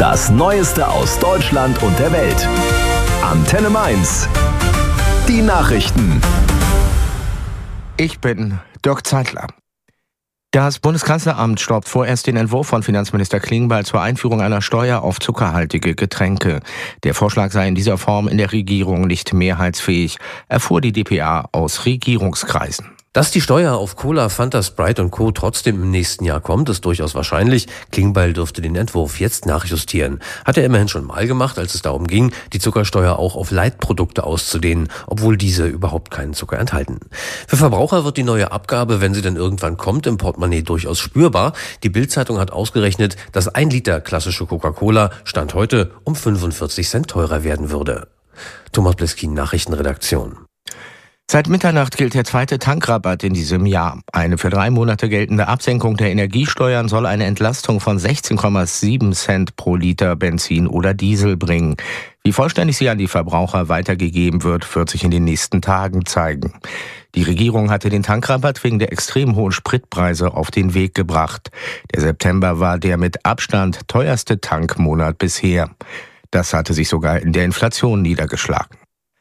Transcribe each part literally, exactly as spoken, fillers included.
Das Neueste aus Deutschland und der Welt. Antenne Mainz. Die Nachrichten. Ich bin Dirk Zeitler. Das Bundeskanzleramt stoppt vorerst den Entwurf von Finanzminister Klingbeil zur Einführung einer Steuer auf zuckerhaltige Getränke. Der Vorschlag sei in dieser Form in der Regierung nicht mehrheitsfähig, erfuhr die D P A aus Regierungskreisen. Dass die Steuer auf Cola, Fanta, Sprite und Co. trotzdem im nächsten Jahr kommt, ist durchaus wahrscheinlich. Klingbeil dürfte den Entwurf jetzt nachjustieren. Hat er immerhin schon mal gemacht, als es darum ging, die Zuckersteuer auch auf Leitprodukte auszudehnen, obwohl diese überhaupt keinen Zucker enthalten. Für Verbraucher wird die neue Abgabe, wenn sie dann irgendwann kommt, im Portemonnaie durchaus spürbar. Die Bild-Zeitung hat ausgerechnet, dass ein Liter klassische Coca-Cola Stand heute um fünfundvierzig Cent teurer werden würde. Thomas Bleskin, Nachrichtenredaktion. Seit Mitternacht gilt der zweite Tankrabatt in diesem Jahr. Eine für drei Monate geltende Absenkung der Energiesteuern soll eine Entlastung von sechzehn Komma sieben Cent pro Liter Benzin oder Diesel bringen. Wie vollständig sie an die Verbraucher weitergegeben wird, wird sich in den nächsten Tagen zeigen. Die Regierung hatte den Tankrabatt wegen der extrem hohen Spritpreise auf den Weg gebracht. Der September war der mit Abstand teuerste Tankmonat bisher. Das hatte sich sogar in der Inflation niedergeschlagen.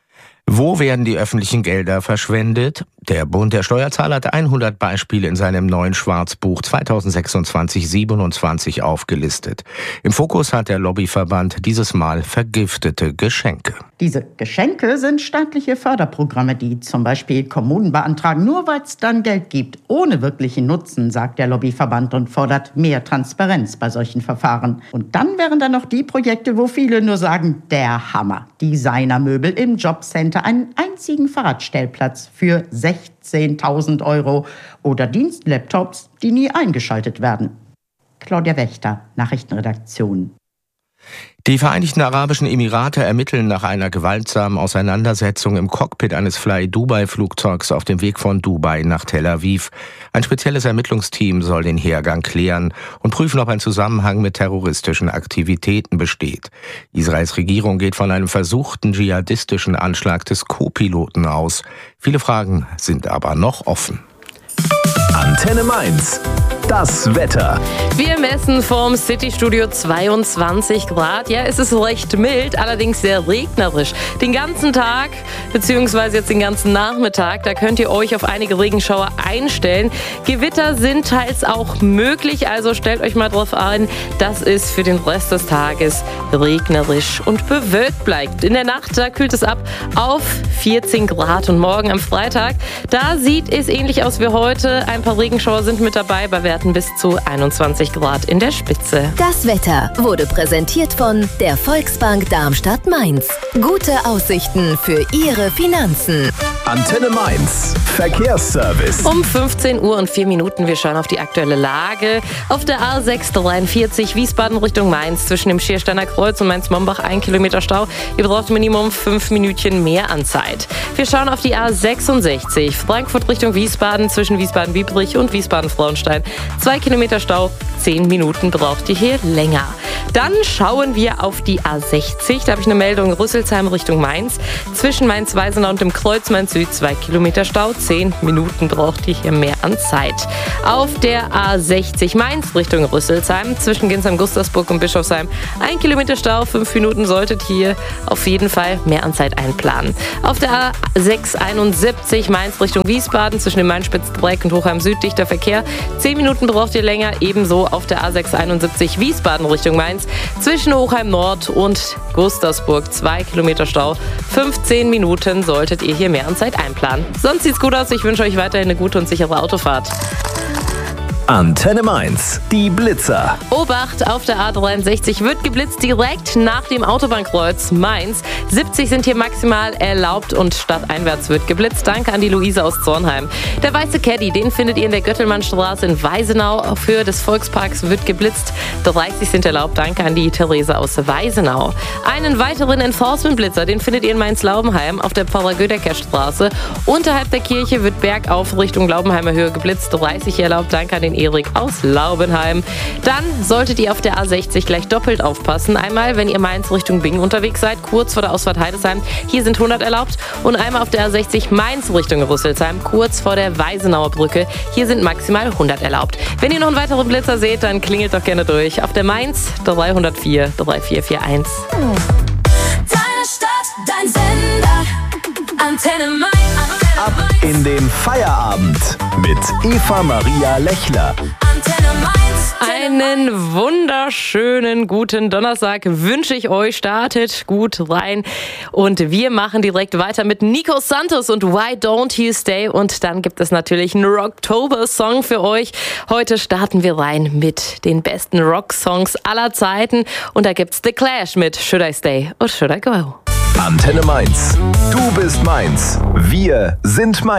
Wo werden die öffentlichen Gelder verschwendet? Der Bund der Steuerzahler hat hundert Beispiele in seinem neuen Schwarzbuch zweitausendsechsundzwanzig siebenundzwanzig aufgelistet. Im Fokus hat der Lobbyverband dieses Mal vergiftete Geschenke. Diese Geschenke sind staatliche Förderprogramme, die zum Beispiel Kommunen beantragen, nur weil es dann Geld gibt, ohne wirklichen Nutzen, sagt der Lobbyverband und fordert mehr Transparenz bei solchen Verfahren. Und dann wären da noch die Projekte, wo viele nur sagen, der Hammer. Designermöbel im Jobcenter, einen einzigen Fahrradstellplatz für sechzehntausend Euro oder Dienstlaptops, die nie eingeschaltet werden. Claudia Wächter, Nachrichtenredaktion. Die Vereinigten Arabischen Emirate ermitteln nach einer gewaltsamen Auseinandersetzung im Cockpit eines Fly-Dubai-Flugzeugs auf dem Weg von Dubai nach Tel Aviv. Ein spezielles Ermittlungsteam soll den Hergang klären und prüfen, ob ein Zusammenhang mit terroristischen Aktivitäten besteht. Israels Regierung geht von einem versuchten dschihadistischen Anschlag des Co-Piloten aus. Viele Fragen sind aber noch offen. Antenne Mainz. Das Wetter. Wir messen vom City-Studio zweiundzwanzig Grad. Ja, es ist recht mild, allerdings sehr regnerisch. Den ganzen Tag, beziehungsweise jetzt den ganzen Nachmittag, da könnt ihr euch auf einige Regenschauer einstellen. Gewitter sind teils auch möglich, also stellt euch mal drauf ein, dass es für den Rest des Tages regnerisch und bewölkt bleibt. In der Nacht, da kühlt es ab auf vierzehn Grad und morgen am Freitag, da sieht es ähnlich aus wie heute. Ein paar Regenschauer sind mit dabei, bei Werten bis zu einundzwanzig Grad in der Spitze. Das Wetter wurde präsentiert von der Volksbank Darmstadt-Mainz. Gute Aussichten für Ihre Finanzen. Antenne Mainz. Verkehrsservice. Um fünfzehn Uhr und vier Minuten. Wir schauen auf die aktuelle Lage. Auf der A sechs dreiundvierzig Wiesbaden Richtung Mainz zwischen dem Schiersteiner Kreuz und Mainz-Mombach ein Kilometer Stau. Ihr braucht Minimum fünf Minütchen mehr an Zeit. Wir schauen auf die A sechsundsechzig Frankfurt Richtung Wiesbaden zwischen Wiesbaden-Biebrich und Wiesbaden-Frauenstein. Zwei Kilometer Stau, zehn Minuten braucht ihr hier länger. Dann schauen wir auf die A sechzig. Da habe ich eine Meldung, Rüsselsheim Richtung Mainz. Zwischen Mainz-Weisenau und dem Kreuz Mainz Süd zwei Kilometer Stau, zehn Minuten braucht ihr hier mehr an Zeit. Auf der A sechzig Mainz Richtung Rüsselsheim. Zwischen Ginsheim-Gustavsburg und Bischofsheim ein Kilometer Stau, fünf Minuten solltet ihr auf jeden Fall mehr an Zeit einplanen. Auf der A sechshunderteinundsiebzig Mainz Richtung Wiesbaden zwischen dem Main-Spitz-Dreieck und Hochheim Süd dichter Verkehr. zehn Minuten braucht ihr länger, ebenso auf der A sechshunderteinundsiebzig Wiesbaden Richtung Mainz. Zwischen Hochheim Nord und Gustavsburg zwei Kilometer Stau. fünfzehn Minuten solltet ihr hier mehr an Zeit einplanen. Sonst sieht's gut aus. Ich wünsche euch weiterhin eine gute und sichere Autofahrt. Antenne Mainz. Die Blitzer. Obacht, auf der A dreiundsechzig wird geblitzt direkt nach dem Autobahnkreuz Mainz. siebzig sind hier maximal erlaubt und stadteinwärts wird geblitzt. Danke an die Luise aus Zornheim. Der weiße Caddy, den findet ihr in der Göttelmannstraße in Weisenau. Auf Höhe des Volksparks wird geblitzt. dreißig sind erlaubt. Danke an die Therese aus Weisenau. Einen weiteren Enforcement-Blitzer, den findet ihr in Mainz-Laubenheim auf der Pfarrer-Gödecker-Straße. Unterhalb der Kirche wird bergauf Richtung Laubenheimer Höhe geblitzt. dreißig erlaubt. Danke an den Erik aus Laubenheim. Dann solltet ihr auf der A sechzig gleich doppelt aufpassen. Einmal, wenn ihr Mainz Richtung Bingen unterwegs seid, kurz vor der Ausfahrt Heidesheim. Hier sind hundert erlaubt. Und einmal auf der A sechzig Mainz Richtung Rüsselsheim, kurz vor der Weisenauer Brücke. Hier sind maximal hundert erlaubt. Wenn ihr noch einen weiteren Blitzer seht, dann klingelt doch gerne durch. Auf der Mainz dreihundertvier drei vier vier eins. Deine Stadt, dein Sender, Antenne Mainz. Ab in den Feierabend mit Eva Maria Lechler. Antenne Mainz. Einen wunderschönen guten Donnerstag wünsche ich euch. Startet gut rein. Und wir machen direkt weiter mit Nico Santos und Why Don't You Stay? Und dann gibt es natürlich einen Rocktober-Song für euch. Heute starten wir rein mit den besten Rock-Songs aller Zeiten. Und da gibt's The Clash mit Should I Stay or Should I Go? Antenne Mainz. Du bist Mainz. Wir sind Mainz.